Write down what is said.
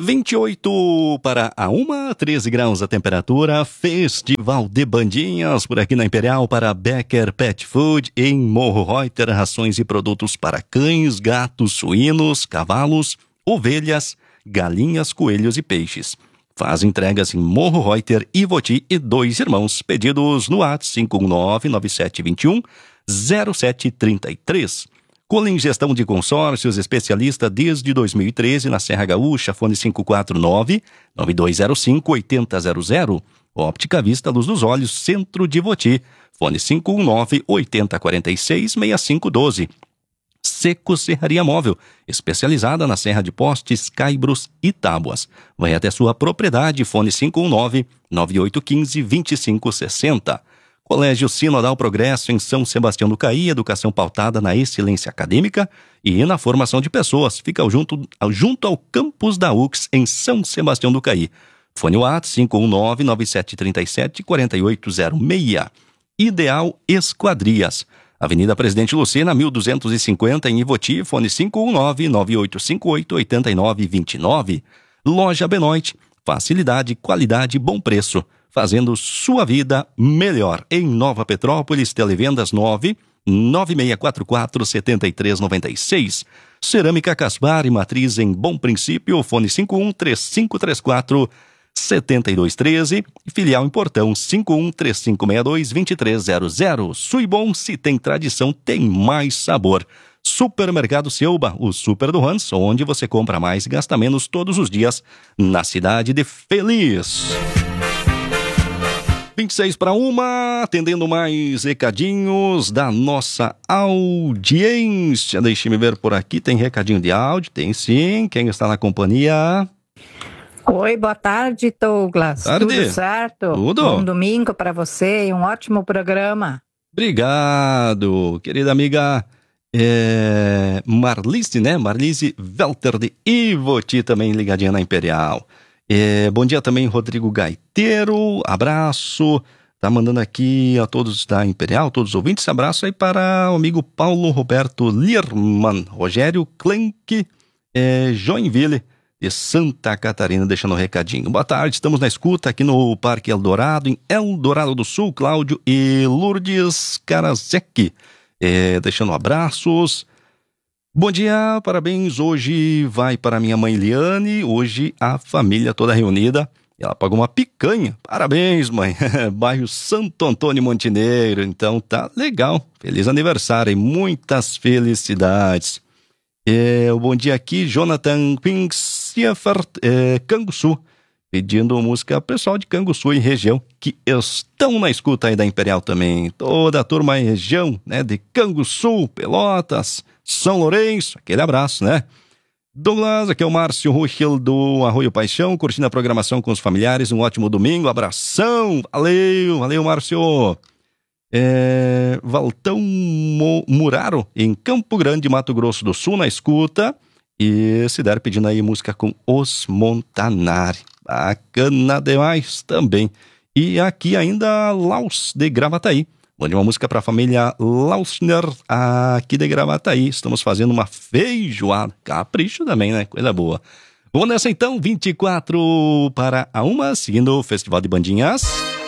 28 para a 1, 13 graus a temperatura. Festival de bandinhas por aqui na Imperial para Becker Pet Food em Morro Reuter. Rações e produtos para cães, gatos, suínos, cavalos, ovelhas, galinhas, coelhos e peixes. Faz entregas em Morro Reuter, Ivoti e Dois Irmãos. Pedidos no WhatsApp 519-9721-0733. Colen Gestão de Consórcios, especialista desde 2013 na Serra Gaúcha, fone 549-9205-8000. Óptica Vista Luz dos Olhos, Centro de Ivoti, fone 519-8046-6512. Seco Serraria Móvel, especializada na serra de postes, caibros e tábuas. Vai até sua propriedade, fone 519-9815-2560. Colégio Sinodal Progresso em São Sebastião do Caí, educação pautada na excelência acadêmica e na formação de pessoas. Fica junto ao campus da UX em São Sebastião do Caí. Fone WhatsApp 519-9737-4806. Ideal Esquadrias. Avenida Presidente Lucena, 1250 em Ivoti, fone 519-9858-8929. Loja Benoit, facilidade, qualidade, bom preço, fazendo sua vida melhor. Em Nova Petrópolis, televendas 99644-7396. Cerâmica Caspar e Matriz em Bom Princípio, fone 51-3534-7213. Filial em Portão 51-3562-2300. Suibom, se tem tradição, tem mais sabor. Supermercado Seuba, o super do Hans, onde você compra mais e gasta menos todos os dias, na cidade de Feliz. 26 para 1, atendendo mais recadinhos da nossa audiência. Deixe-me ver por aqui, tem recadinho de áudio? Tem sim, quem está na companhia? Oi, boa tarde, Douglas. Tarde. Tudo certo? Tudo. Bom domingo para você e um ótimo programa. Obrigado, querida amiga Marlise, né? Marlise Welter de Ivoti, também ligadinha na Imperial. Bom dia também, Rodrigo Gaiteiro, abraço, tá mandando aqui a todos da Imperial, todos os ouvintes, abraço aí para o amigo Paulo Roberto Lierman, Rogério Klenk, Joinville, de Santa Catarina, deixando um recadinho. Boa tarde, estamos na escuta aqui no Parque Eldorado, em Eldorado do Sul, Cláudio e Lourdes Karasek, deixando abraços. Bom dia, parabéns, hoje vai para minha mãe Liane, hoje a família toda reunida, ela pagou uma picanha, parabéns mãe, bairro Santo Antônio Montenegro, então tá legal, feliz aniversário e muitas felicidades. Bom dia aqui, Jonathan Pinksiefert, Canguçu, pedindo música pessoal de Canguçu e região, que estão na escuta aí da Imperial também, toda a turma em região, né, de Canguçu, Pelotas, São Lourenço, aquele abraço, né? Douglas, aqui é o Márcio Ruchel do Arroio Paixão, curtindo a programação com os familiares, um ótimo domingo, abração, valeu Márcio. Valtão Muraro, em Campo Grande, Mato Grosso do Sul, na escuta, e se der pedindo aí música com Os Montanari, bacana demais também. E aqui ainda Laus de Gravataí, mande uma música para a família Lausner aqui de Gravataí. Estamos fazendo uma feijoada. Capricho também, né? Coisa boa. Vamos nessa então, 24 para a 1, seguindo o Festival de Bandinhas.